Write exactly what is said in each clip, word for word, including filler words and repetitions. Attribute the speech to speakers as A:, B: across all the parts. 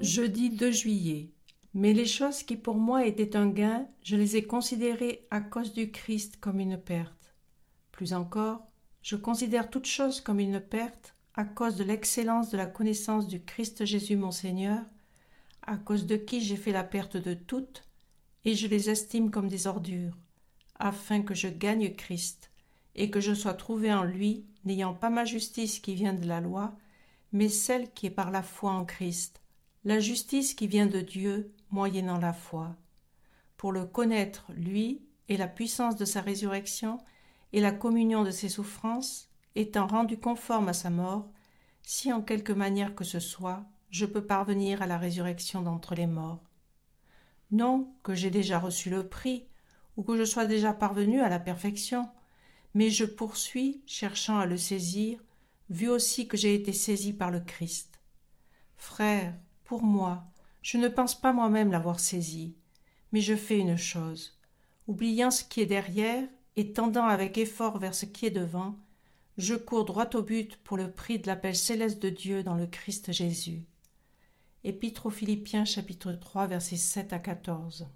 A: Jeudi deux juillet. Mais les choses qui pour moi étaient un gain, je les ai considérées à cause du Christ comme une perte. Plus encore, je considère toutes choses comme une perte à cause de l'excellence de la connaissance du Christ Jésus mon Seigneur, à cause de qui j'ai fait la perte de toutes, et je les estime comme des ordures, afin que je gagne Christ, et que je sois trouvé en lui, n'ayant pas ma justice qui vient de la loi, mais celle qui est par la foi en Christ, la justice qui vient de Dieu, moyennant la foi, pour le connaître, lui, et la puissance de sa résurrection, et la communion de ses souffrances, étant rendu conforme à sa mort, si en quelque manière que ce soit, je peux parvenir à la résurrection d'entre les morts. Non que j'ai déjà reçu le prix, ou que je sois déjà parvenu à la perfection, mais je poursuis, cherchant à le saisir, vu aussi que j'ai été saisi par le Christ. Frères, pour moi, je ne pense pas moi-même l'avoir saisi, mais je fais une chose, oubliant ce qui est derrière et tendant avec effort vers ce qui est devant, je cours droit au but pour le prix de l'appel céleste de Dieu dans le Christ Jésus. Épître aux Philippiens, chapitre trois, versets sept à quatorze.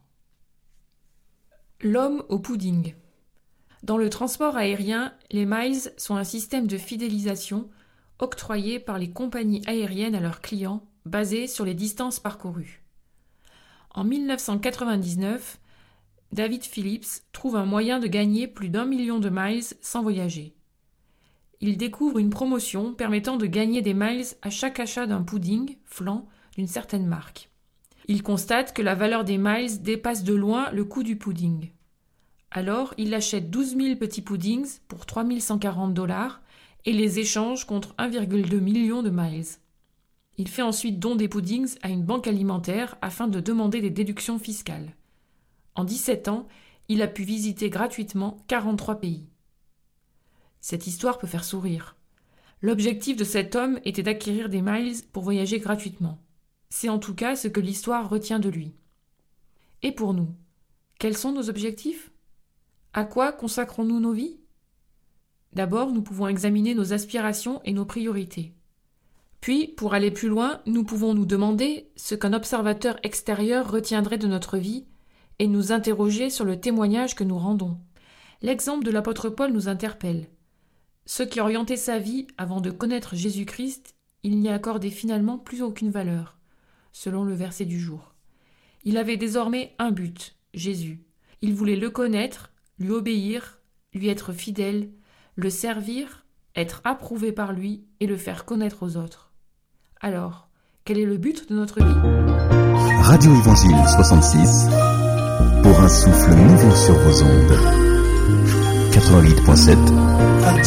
B: L'homme au pudding. Dans le transport aérien, les miles sont un système de fidélisation octroyé par les compagnies aériennes à leurs clients, basé sur les distances parcourues. En mille neuf cent quatre-vingt-dix-neuf, David Phillips trouve un moyen de gagner plus d'un million de miles sans voyager. Il découvre une promotion permettant de gagner des miles à chaque achat d'un pudding, flan, d'une certaine marque. Il constate que la valeur des miles dépasse de loin le coût du pudding. Alors, il achète douze mille petits puddings pour trois mille cent quarante dollars et les échange contre un virgule deux million de miles. Il fait ensuite don des puddings à une banque alimentaire afin de demander des déductions fiscales. En dix-sept ans, il a pu visiter gratuitement quarante-trois pays. Cette histoire peut faire sourire. L'objectif de cet homme était d'acquérir des miles pour voyager gratuitement. C'est en tout cas ce que l'histoire retient de lui. Et pour nous, quels sont nos objectifs ? À quoi consacrons-nous nos vies ? D'abord, nous pouvons examiner nos aspirations et nos priorités. Puis, pour aller plus loin, nous pouvons nous demander ce qu'un observateur extérieur retiendrait de notre vie et nous interroger sur le témoignage que nous rendons. L'exemple de l'apôtre Paul nous interpelle. Ce qui orientait sa vie avant de connaître Jésus-Christ, il n'y accordait finalement plus aucune valeur, selon le verset du jour. Il avait désormais un but, Jésus. Il voulait le connaître, lui obéir, lui être fidèle, le servir, être approuvé par lui et le faire connaître aux autres. Alors, quel est le but de notre vie ?
C: Radio Évangile soixante-six, pour un souffle nouveau sur vos ondes. quatre-vingt-huit virgule sept